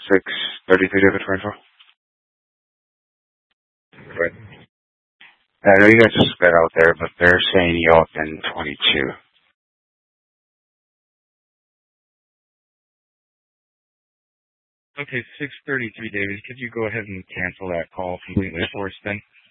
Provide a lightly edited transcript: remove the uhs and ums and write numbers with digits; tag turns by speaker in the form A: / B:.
A: 633 David Renfro. Right. I know you guys are split out there, but they're saying you up in 22.
B: Okay, 633 David, could you go ahead and cancel that call completely for us then?